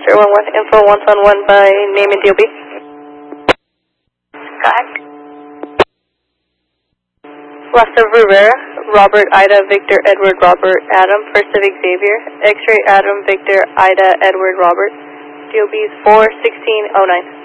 011, info 111 by name and DOB. Go ahead. Lester Rivera, Robert Ida Victor Edward Robert Adam, Pacific Xavier, X-ray Adam Victor Ida Edward Robert, DOB is 41609.